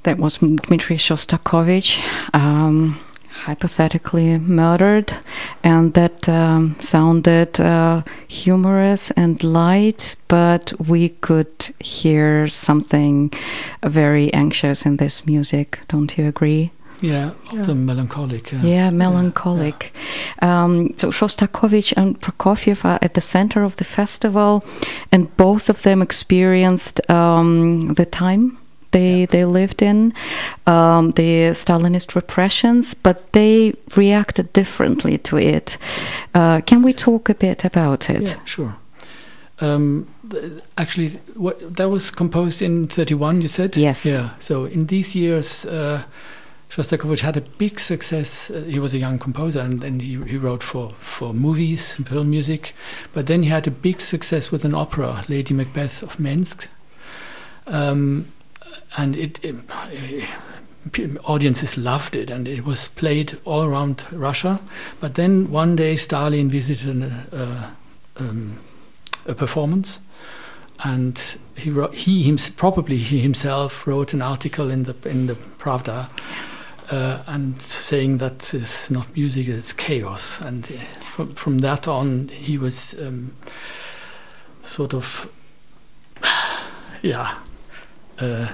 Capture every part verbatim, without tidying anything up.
that was Dmitri Shostakovich, um, hypothetically murdered, and that um, sounded uh, humorous and light, but we could hear something very anxious in this music. Don't you agree? Yeah, also yeah. melancholic. Yeah, yeah melancholic. Yeah. Um, so Shostakovich and Prokofiev are at the center of the festival, and both of them experienced um, the time they yeah. they lived in, um, the Stalinist repressions, but they reacted differently to it. Uh, can we talk a bit about it? Yeah, sure. Um, th- actually, what that was composed in thirty-one, you said? Yes. Yeah. So in these years, uh, Shostakovich had a big success. Uh, he was a young composer, and, and he, he wrote for, for movies and film music. But then he had a big success with an opera, Lady Macbeth of Minsk. Um, and it, it, it audiences loved it, and it was played all around Russia. But then one day Stalin visited a, uh, um, a performance, and he wrote, he himself, probably he himself wrote an article in the in the Pravda. Uh, and saying that it's not music, it's chaos. And uh, from, from that on, he was um, sort of, yeah, uh,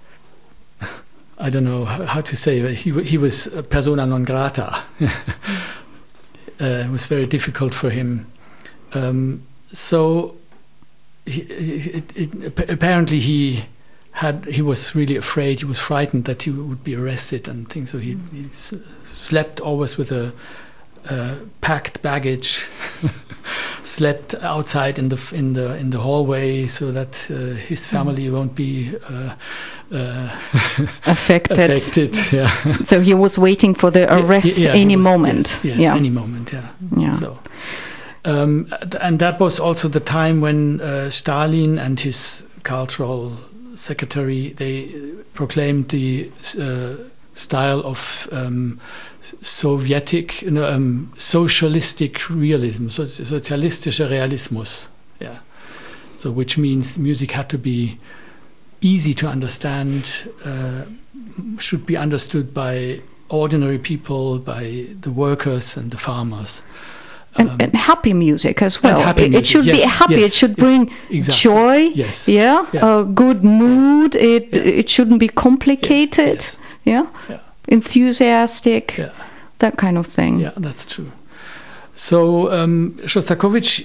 I don't know how to say it. He, he was a persona non grata. uh, it was very difficult for him. Um, so he, it, it, apparently he Had he was really afraid. He was frightened that he would be arrested and things. So he, he s- slept always with a uh, packed baggage. Slept outside in the f- in the in the hallway so that uh, his family mm. won't be uh, uh, affected. affected. Yeah. So he was waiting for the arrest yeah, yeah, any was, moment. Yes, yes yeah. any moment. Yeah. Yeah. So. Um, and that was also the time when uh, Stalin and his cultural secretary, they proclaimed the uh, style of um, Sovietic, no, um, socialistic realism, so sozialistischer Realismus. Yeah. So, which means music had to be easy to understand, uh, should be understood by ordinary people, by the workers and the farmers. And, um, and happy music as well. Happy it, music, it should yes, be happy. Yes, it should yes, bring exactly. joy. Yes. Yeah. Yeah. A good mood. Yes. It yeah. it shouldn't be complicated. Yes. Yeah. yeah. Enthusiastic. Yeah. That kind of thing. Yeah, that's true. So um, Shostakovich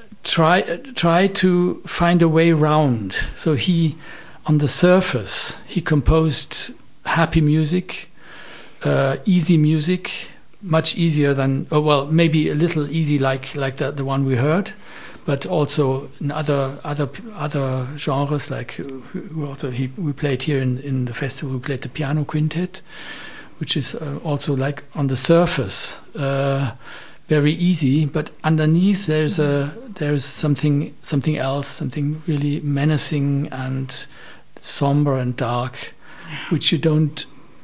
tried try to find a way round. So he, on the surface, he composed happy music, uh, easy music. Much easier than, oh, well, maybe a little easy like like the the one we heard, but also in other other other genres like uh, also he we played here in in the festival. We played the piano quintet, which is uh, also like on the surface uh, very easy, but underneath there's a there's something something else, something really menacing and somber and dark, which you don't.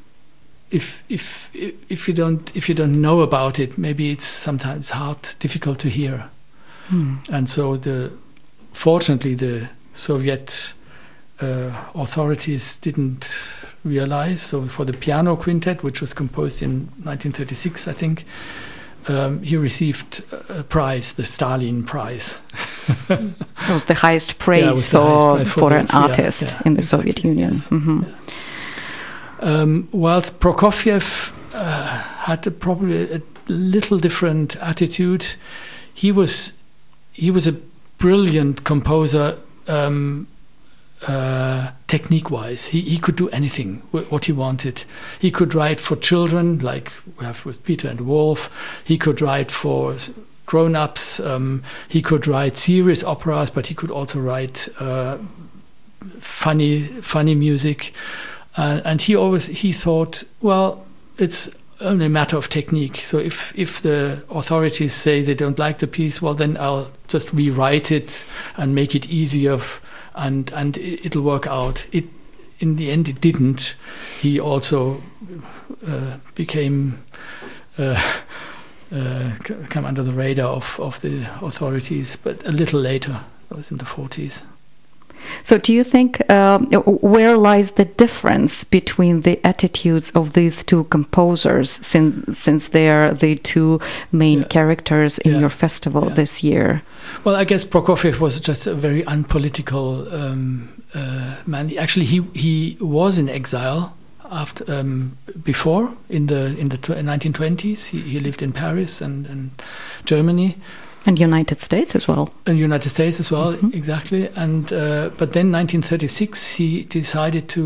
If if if you don't if you don't know about it, maybe it's sometimes hard, difficult to hear. Hmm. And so the fortunately the Soviet uh, authorities didn't realize. So for the piano quintet, which was composed in nineteen thirty-six, I think, um, he received a prize, the Stalin Prize. It was the highest praise yeah, for highest prize for, for the, an artist yeah, yeah, in the exactly, Soviet Union. Yes, mm-hmm. yeah. Um, whilst Prokofiev uh, had a, probably a little different attitude, he was he was a brilliant composer, um, uh, technique-wise. He he could do anything w- what he wanted. He could write for children, like we have with Peter and Wolf. He could write for grown-ups. Um, he could write serious operas, but he could also write uh, funny funny music. Uh, and he always he thought, well, it's only a matter of technique. So if if the authorities say they don't like the piece, well, then I'll just rewrite it and make it easier, and and it'll work out. It in the end it didn't. He also uh, became uh, uh, come under the radar of of the authorities, but a little later. That was in the forties. So, do you think uh, where lies the difference between the attitudes of these two composers, since since they are the two main yeah. characters in yeah. your festival yeah. this year? Well, I guess Prokofiev was just a very unpolitical um, uh, man. Actually, he he was in exile after um, before in the in the nineteen twenties. He, he lived in Paris and, and Germany. And United States as well. And United States as well, mm-hmm. exactly. And uh, but then nineteen thirty-six, he decided to